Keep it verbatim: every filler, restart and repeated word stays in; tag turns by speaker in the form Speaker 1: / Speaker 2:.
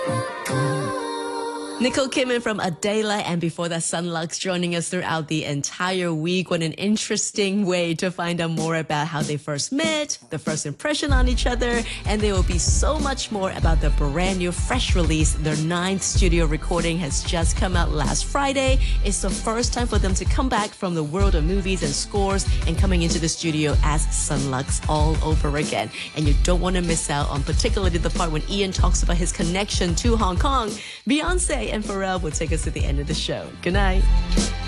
Speaker 1: Nicole Kidman from Adela, and before that, Sunlux joining us throughout the entire week. What an interesting way to find out more about how they first met, the first impression on each other, and there will be so much more about the brand new, fresh release. Their ninth studio recording has just come out last Friday. It's the first time for them to come back from the world of movies and scores and coming into the studio as Sunlux all over again. And you don't want to miss out on particularly the part when Ian talks about his connection to Hong Kong. Beyonce and Pharrell will take us to the end of the show. Good night.